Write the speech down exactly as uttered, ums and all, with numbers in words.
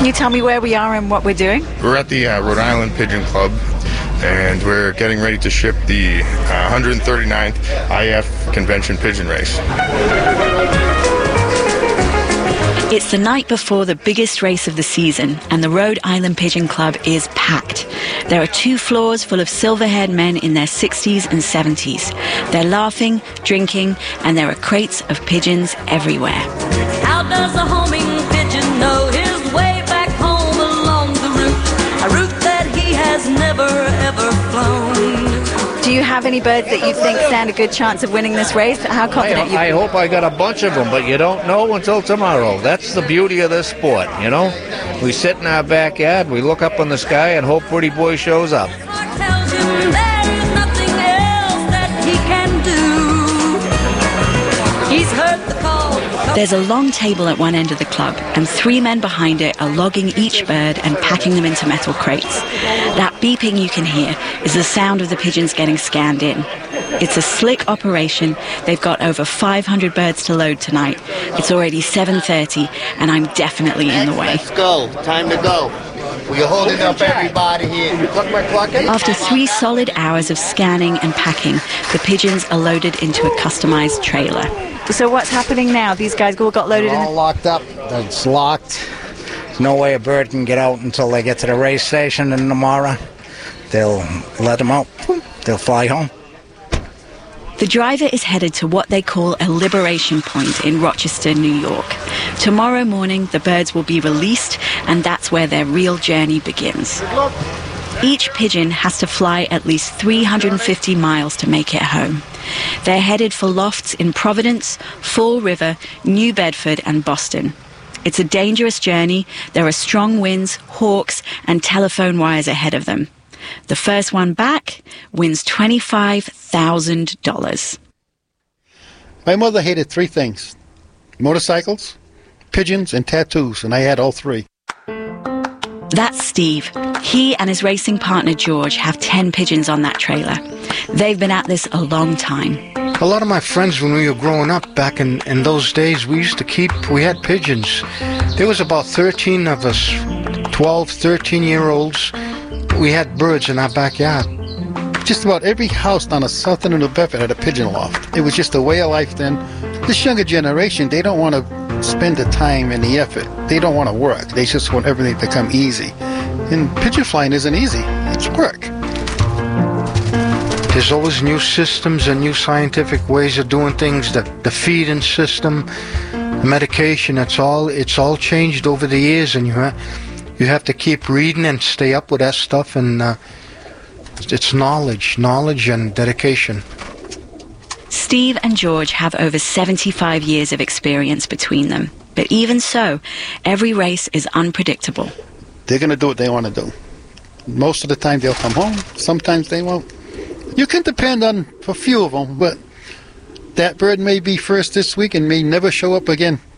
Can you tell me where we are and what we're doing? We're at the uh, Rhode Island Pigeon Club, and we're getting ready to ship the uh, one hundred thirty-ninth I F Convention Pigeon Race. It's the night before the biggest race of the season, and the Rhode Island Pigeon Club is packed. There are two floors full of silver-haired men in their sixties and seventies. They're laughing, drinking, and there are crates of pigeons everywhere. How does a homing pigeon know his way back home along the route, a route that he has never, ever flown? Do you have any birds that you think stand a good chance of winning this race? How confident you I, I hope I got a bunch of them, but you don't know until tomorrow. That's the beauty of this sport, you know? We sit in our backyard, we look up in the sky, and hope Pretty Boy shows up. Tells him there is nothing else that he can do. He's heard the call. There's a long table at one end of the club, and three men behind it are logging each bird and packing them into metal crates. That beeping you can hear is the sound of the pigeons getting scanned in. It's a slick operation. They've got over five hundred birds to load tonight. It's already seven thirty, and I'm definitely in the way. Let's go. Time to go. We're holding up everybody here. You cut my clock in? After three solid hours of scanning and packing, the pigeons are loaded into a customized trailer. So what's happening now? These guys all got loaded They're in? all locked up. It's locked. There's no way a bird can get out until they get to the race station, and tomorrow they'll let them out. They'll fly home. The driver is headed to what they call a liberation point in Rochester, New York. Tomorrow morning, the birds will be released, and that's where their real journey begins. Each pigeon has to fly at least three hundred fifty miles to make it home. They're headed for lofts in Providence, Fall River, New Bedford, and Boston. It's a dangerous journey. There are strong winds, hawks, and telephone wires ahead of them. The first one back wins twenty-five thousand dollars. My mother hated three things: motorcycles, pigeons, and tattoos, and I had all three. That's Steve. He and his racing partner George have ten pigeons on that trailer. They've been at this a long time. A lot of my friends, when we were growing up back in, in those days, we used to keep, we had pigeons. There was about thirteen of us, twelve, thirteen-year-olds. We had birds in our backyard. Just about every house down the south end of New Bedford had a pigeon loft. It was just a way of life then. This younger generation, they don't want to spend the time and the effort. They don't want to work. They just want everything to come easy. And pigeon flying isn't easy. It's work. There's always new systems and new scientific ways of doing things. The, the feeding system, the medication, it's all, it's all changed over the years, and you have, you have to keep reading and stay up with that stuff, and uh, it's knowledge, knowledge and dedication. Steve and George have over seventy-five years of experience between them. But even so, every race is unpredictable. They're going to do what they want to do. Most of the time they'll come home. Sometimes they won't. You can depend on a few of them, but that bird may be first this week and may never show up again.